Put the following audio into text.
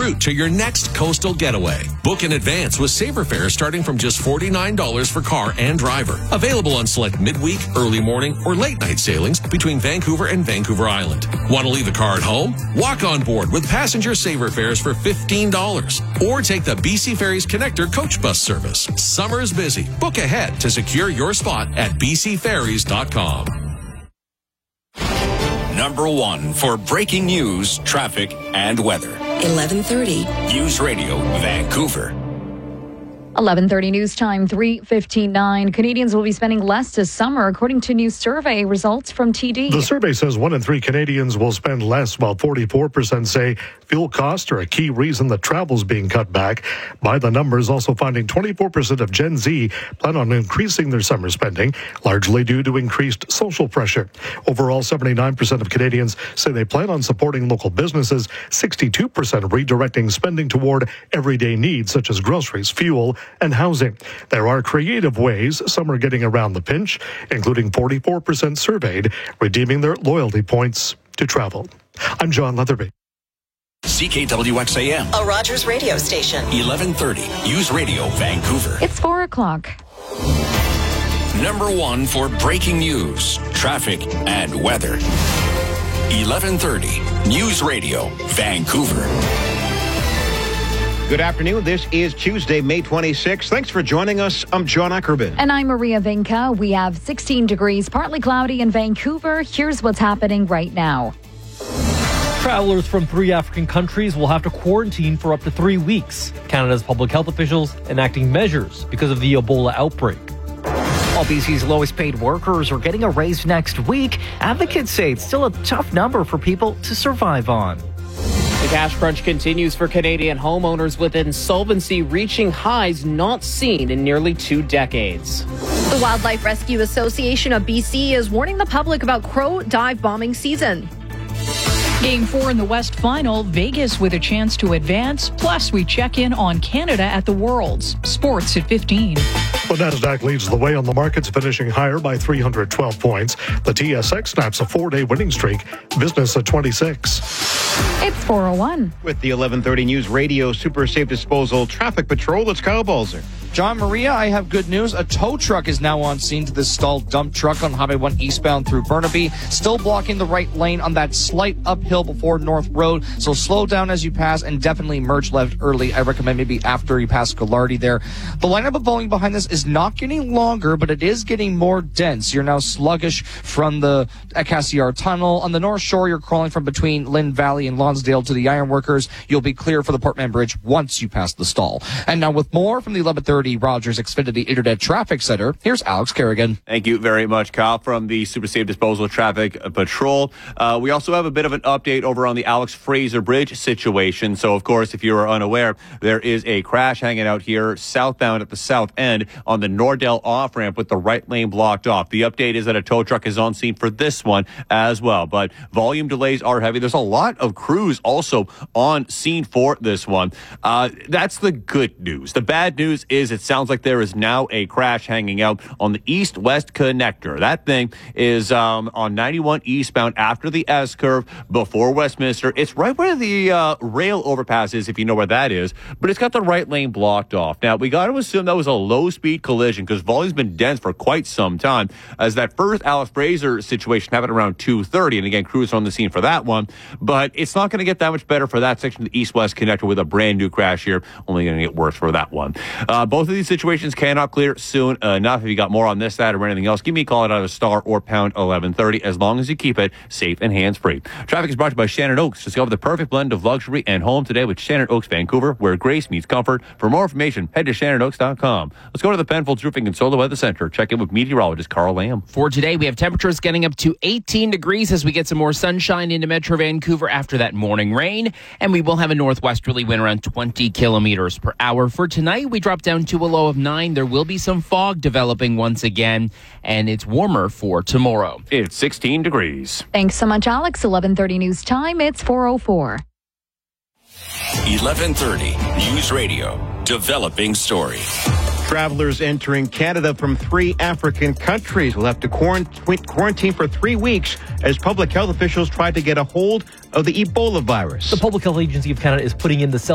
route to your next coastal getaway. Book in advance with Saver Fares starting from just $49 for car and driver. Available on select midweek, early morning, or late night sailings between Vancouver and Vancouver Island. Want to leave the car at home? Walk on board with passenger Saver Fares for $15. Or take the BC Ferries Connector coach bus service. Summer is busy. Book ahead to secure your spot at bcferries.com. Number one for breaking news, traffic, and weather. 11:30. News Radio Vancouver. 11:30 news time, 3:59. Canadians will be spending less this summer, according to new survey results from TD. The survey says 1 in 3 Canadians will spend less, while 44% say fuel costs are a key reason that travel's being cut back. By the numbers, also finding 24% of Gen Z plan on increasing their summer spending, largely due to increased social pressure. Overall, 79% of Canadians say they plan on supporting local businesses, 62% redirecting spending toward everyday needs such as groceries, fuel, and housing. There are creative ways some are getting around the pinch, including 44% surveyed redeeming their loyalty points to travel. I'm John Leatherby. CKWXAM. A Rogers radio station. 1130. News Radio Vancouver. It's 4 o'clock. Number one for breaking news, traffic, and weather. 1130. News Radio Vancouver. Good afternoon. This is Tuesday, May 26th. Thanks for joining us. I'm John Ackerman. And I'm Maria Vinca. We have 16 degrees, partly cloudy in Vancouver. Here's what's happening right now. Travelers from 3 African countries will have to quarantine for up to 3 weeks. Canada's public health officials enacting measures because of the Ebola outbreak. While BC's lowest paid workers are getting a raise next week, advocates say it's still a tough number for people to survive on. The cash crunch continues for Canadian homeowners, with insolvency reaching highs not seen in nearly 2 decades. The Wildlife Rescue Association of BC is warning the public about crow dive bombing season. Game 4 in the West Final, Vegas with a chance to advance. Plus, we check in on Canada at the Worlds. Sports at 15. The Nasdaq leads the way on the markets, finishing higher by 312 points. The TSX snaps a 4-day winning streak. Business at 26. It's 4:01. With the 1130 News Radio Super Safe Disposal Traffic Patrol, it's Kyle Balzer. John, Maria, I have good news. A tow truck is now on scene to this stalled dump truck on Highway 1 eastbound through Burnaby, still blocking the right lane on that slight uphill before North Road. So slow down as you pass and definitely merge left early. I recommend maybe after you pass Gallardi there. The lineup of volume behind this is not getting longer, but it is getting more dense. You're now sluggish from the Cassiar Tunnel. On the North Shore, you're crawling from between Lynn Valley and Lonsdale to the Ironworkers. You'll be clear for the Portman Bridge once you pass the stall. And now with more from the 1130 Rogers Xfinity Internet Traffic Center, here's Alex Kerrigan. Thank you very much, Kyle, from the Super Safe Disposal Traffic Patrol. We also have a bit of an update over on the Alex Fraser Bridge situation. So, of course, if you are unaware, there is a crash hanging out here southbound at the south end on the Nordell off-ramp with the right lane blocked off. The update is that a tow truck is on scene for this one as well, but volume delays are heavy. There's a lot of crews also on scene for this one. That's the good news. The bad news is it sounds like there is now a crash hanging out on the east-west connector. That thing is on 91 eastbound after the S-curve before Westminster. It's right where the rail overpass is, if you know where that is, but it's got the right lane blocked off. Now, we got to assume that was a low-speed collision because volume's been dense for quite some time, as that first Alex Fraser situation happened around 2:30, and again, crews are on the scene for that one, but it's not going to get that much better for that section of the east-west connector with a brand new crash here. Only going to get worse for that one. Both of these situations cannot clear soon enough. If you got more on this, that, or anything else, give me a call at either star or pound 1130, as long as you keep it safe and hands-free. Traffic is brought to you by Shannon Oaks. Discover the perfect blend of luxury and home today with Shannon Oaks Vancouver, where grace meets comfort. For more information, head to shannonoaks.com. Let's go to the Penfolds Roofing and Solar Weather Center. Check in with meteorologist Carl Lamb. For today, we have temperatures getting up to 18 degrees as we get some more sunshine into Metro Vancouver after that morning rain, and we will have a northwesterly wind around 20 kilometers per hour. For tonight, we drop down to a low of 9. There will be some fog developing once again, and it's warmer for tomorrow. It's 16 degrees. Thanks so much, Alex. 11:30 news time. It's 4:04. 1130 News Radio, developing story. Travelers entering Canada from 3 African countries will have to quarantine for 3 weeks as public health officials try to get a hold of the Ebola virus. The Public Health Agency of Canada is putting in the